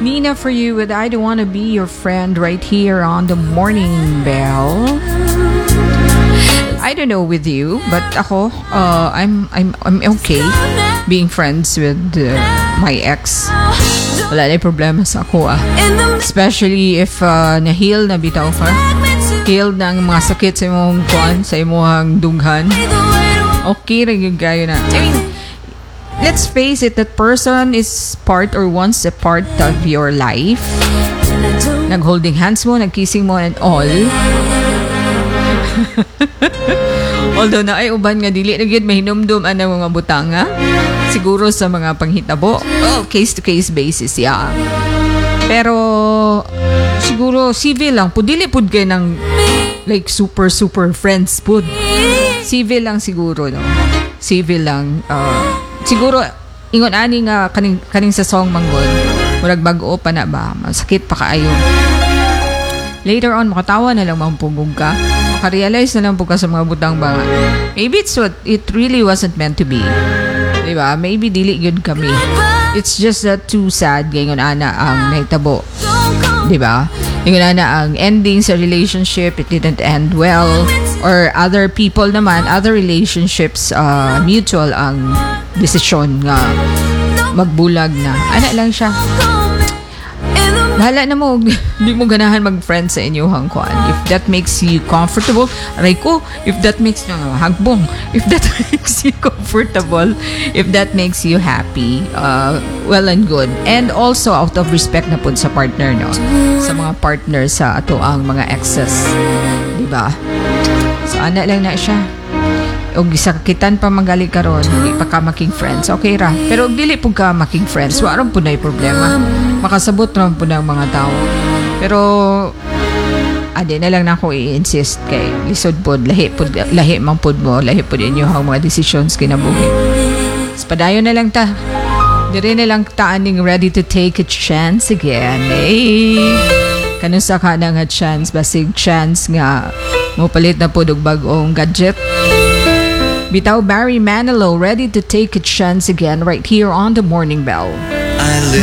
Nina for you with I Don't Wanna Be Your Friend right here on the Morning Bell. I don't know with you, but ako, I'm okay being friends with my ex. Wala na problema sa ako Especially if na-heal na bitaw ka. Healed na ang mga sakit sa imong kuan, sa imong dunghan. Okay rin yung gayo na. I mean, let's face it, that person is part or once a part of your life. Nag-holding hands mo, nag-kissing mo and all. Although na ay uban nga dili na gyud mahinumdum ana mga butanga. Siguro sa mga panghitabo. Case to case basis, yeah. Pero siguro civil lang pud, dili pud kay nang like super friends pud. Civil lang siguro, no. Civil lang. Siguro ingon ani nga kaning sa song manggod. Murag bag-o pa na ba? Masakit pa kaayo. Later on, makatawa na lang mampugog ka. Makarealize na lang po ka sa mga butang ba. Maybe it really wasn't meant to be. Diba? Maybe dili yun kami. It's just that too sad. Ngayon ana ang naitabo. Diba? Ngayon ana ang ending sa relationship. It didn't end well. Or other people naman, other relationships, mutual ang desisyon nga magbulag na. Ana lang siya. Bahala na mo, hindi mo ganahan mag-friend sa inyong kuan. If that makes you comfortable, aray ko, if that makes you hagbong, if that makes you comfortable, if that makes you happy, well and good. And also out of respect na po sa partner, no? Sa mga partners sa ato ang mga exes. Diba? So, ana lang na siya. Og gisakitan pa magali karon, di pa ka making friends, okay ra. Pero og dili pud ka making friends, wa ron pud nay problema. Makasabot ron pud ang mga tao. Pero ade na lang nako i-insist kay lisod pud lahi man pud mo, lahi pud inyo ang mga decisions kinabuhi. Padayon na lang ta. Dire na lang ta aning ready to take a chance again. Kanun sa ka na nga chance, basig chance nga mo palit na pud og bag-ong gadget. Bitaw Barry Manilow, ready to take a chance again right here on the Morning Bell.